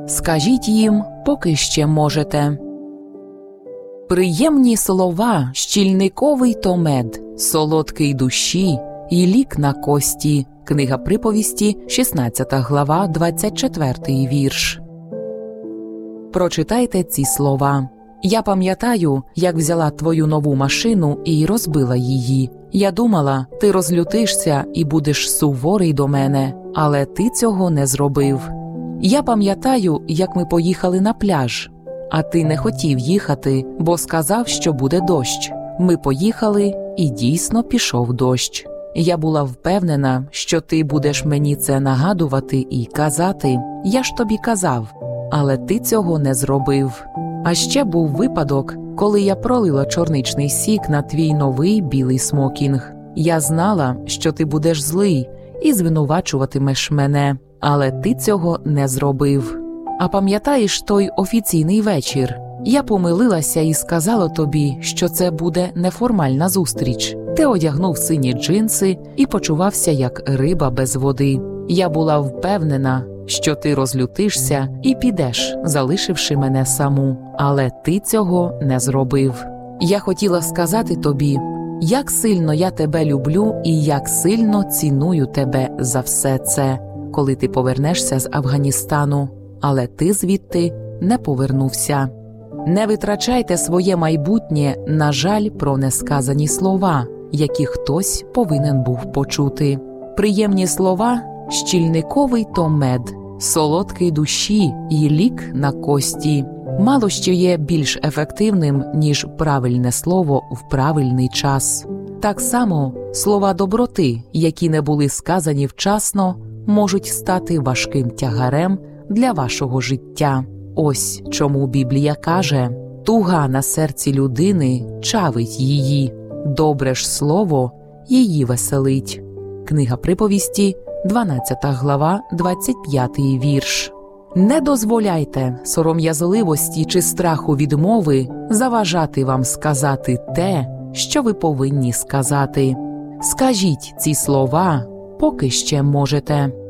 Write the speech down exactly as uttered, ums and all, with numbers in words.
Скажіть їм, поки ще можете. Приємні слова, щільниковий то мед, солодкий душі і лік на кості. Книга Приповісті, шістнадцята глава, двадцять четвертий вірш. Прочитайте ці слова. Я пам'ятаю, як взяла твою нову машину і розбила її. Я думала, ти розлютишся і будеш суворий до мене, але ти цього не зробив. Я пам'ятаю, як ми поїхали на пляж, а ти не хотів їхати, бо сказав, що буде дощ. Ми поїхали, і дійсно пішов дощ. Я була впевнена, що ти будеш мені це нагадувати і казати. Я ж тобі казав, але ти цього не зробив. А ще був випадок, коли я пролила чорничний сік на твій новий білий смокінг. Я знала, що ти будеш злий і звинувачуватимеш мене, але ти цього не зробив. А пам'ятаєш той офіційний вечір? Я помилилася і сказала тобі, що це буде неформальна зустріч. Ти одягнув сині джинси і почувався як риба без води. Я була впевнена, що ти розлютишся і підеш, залишивши мене саму. Але ти цього не зробив. Я хотіла сказати тобі, як сильно я тебе люблю і як сильно ціную тебе за все це, коли ти повернешся з Афганістану. Але ти звідти не повернувся. Не витрачайте своє майбутнє на жаль про несказані слова, які хтось повинен був почути. Приємні слова – щільниковий то мед, солодкий душі і лік на кості. Мало що є більш ефективним, ніж правильне слово в правильний час. Так само слова доброти, які не були сказані вчасно, можуть стати важким тягарем для вашого життя. Ось чому Біблія каже: «Туга на серці людини чавить її, добре ж слово її веселить». Книга Приповісті, дванадцята глава, двадцять п'ятий вірш. Не дозволяйте сором'язливості чи страху відмови заважати вам сказати те, що ви повинні сказати. Скажіть ці слова, поки ще можете.